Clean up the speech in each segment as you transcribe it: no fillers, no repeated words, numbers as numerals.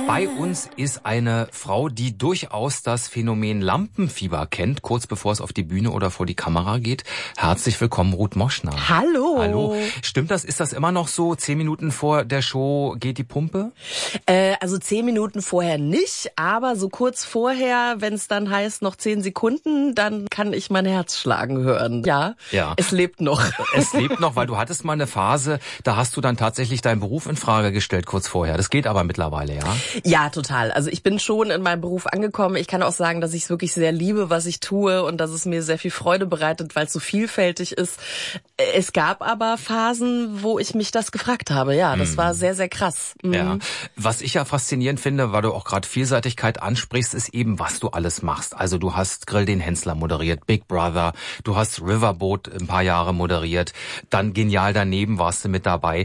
Bei uns ist eine Frau, die durchaus das Phänomen Lampenfieber kennt, kurz bevor es auf die Bühne oder vor die Kamera geht. Herzlich willkommen, Ruth Moschner. Hallo. Hallo. Stimmt das? Ist das immer noch so? 10 Minuten vor der Show geht die Pumpe? Also 10 Minuten vorher nicht, aber so kurz vorher, wenn es dann heißt, noch 10 Sekunden, dann kann ich mein Herz schlagen hören. Ja. Es lebt noch. Es lebt noch, weil du hattest mal eine Phase, da hast du dann tatsächlich deinen Beruf in Frage gestellt kurz vorher. Das geht aber mittlerweile, ja? Ja, total. Also ich bin schon in meinem Beruf angekommen. Ich kann auch sagen, dass ich es wirklich sehr liebe, was ich tue und dass es mir sehr viel Freude bereitet, weil es so vielfältig ist. Es gab aber Phasen, wo ich mich das gefragt habe. Ja, das war sehr, sehr krass. Ja. Was ich ja faszinierend finde, weil du auch gerade Vielseitigkeit ansprichst, ist eben, was du alles machst. Also du hast Grill den Hensler moderiert, Big Brother, du hast Riverboat ein paar Jahre moderiert, dann Genial daneben warst du mit dabei.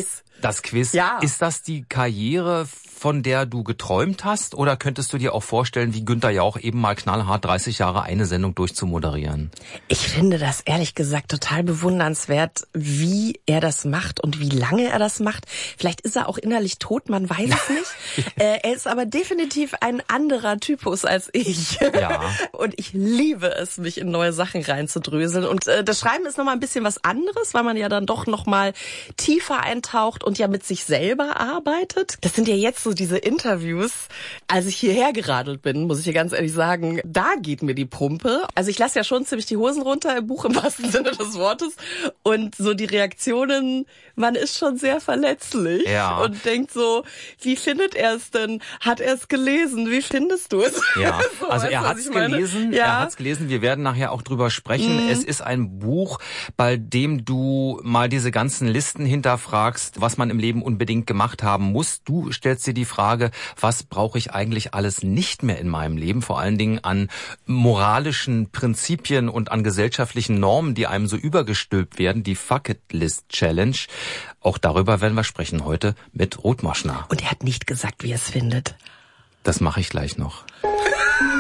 Das Quiz. Ja. Ist das die Karriere, von der du geträumt hast? Oder könntest du dir auch vorstellen, wie Günther Jauch eben mal knallhart 30 Jahre eine Sendung durchzumoderieren? Ich finde das ehrlich gesagt total bewundernswert, wie er das macht und wie lange er das macht. Vielleicht ist er auch innerlich tot, man weiß es nicht. Er ist aber definitiv ein anderer Typus als ich. Ja. Und ich liebe es, mich in neue Sachen reinzudröseln. Und das Schreiben ist nochmal ein bisschen was anderes, weil man ja dann doch nochmal tiefer eintaucht und ja mit sich selber arbeitet. Das sind ja jetzt so diese Interviews. Als ich hierher geradelt bin, muss ich dir ganz ehrlich sagen, da geht mir die Pumpe. Also ich lasse ja schon ziemlich die Hosen runter im Buch im wahrsten Sinne des Wortes. Und so die Reaktionen, man ist schon sehr verletzlich. Ja. Und denkt so, wie findet er es denn? Hat er es gelesen? Wie findest du es? Ja, So, also weißt er du, was hat's ich meine? gelesen, Ja. er hat's gelesen. Wir werden nachher auch drüber sprechen. Es ist ein Buch, bei dem du mal diese ganzen Listen hinterfragst, was man im Leben unbedingt gemacht haben muss. Du stellst dir die Frage, was brauche ich eigentlich alles nicht mehr in meinem Leben? Vor allen Dingen an moralischen Prinzipien und an gesellschaftlichen Normen, die einem so übergestülpt werden. Die Fuck-It-List-Challenge. Auch darüber werden wir sprechen heute mit Ruth Moschner. Und er hat nicht gesagt, wie er es findet. Das mache ich gleich noch.